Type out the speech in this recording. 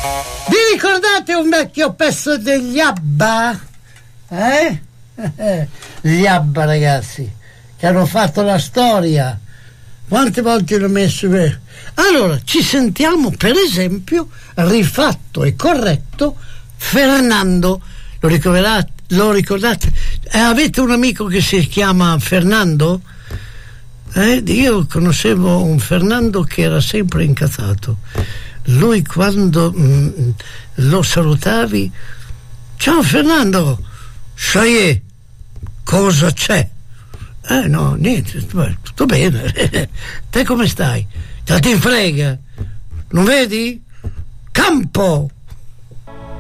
Vi ricordate un vecchio pezzo degli ABBA? Gli ABBA, ragazzi, che hanno fatto la storia. Quante volte l'ho messo? Allora, ci sentiamo, per esempio, rifatto e corretto, Fernando. Lo ricordate? Avete un amico che si chiama Fernando? Io conoscevo un Fernando che era sempre incazzato. Lui, quando lo salutavi, ciao Fernando, sai cosa c'è? No, niente, tutto bene. Te come stai? Te ti frega, non vedi? Campo!